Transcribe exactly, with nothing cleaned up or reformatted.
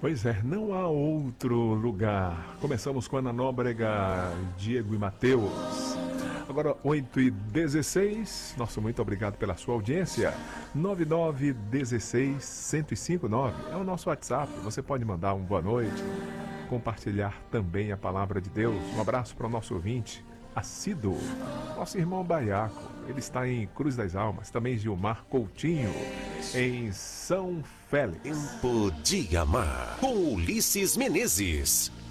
Pois é, não há outro lugar. Começamos com Ana Nóbrega, Diego e Mateus. Agora, oito e dezesseis. Nosso muito obrigado pela sua audiência. nove nove um seis, um zero cinco nove é o nosso WhatsApp. Você pode mandar um boa noite, compartilhar também a palavra de Deus. Um abraço para o nosso ouvinte, assíduo, nosso irmão Baiaco. Ele está em Cruz das Almas. Também Gilmar Coutinho, em São Félix. Tempo de Amar, com Ulisses Menezes.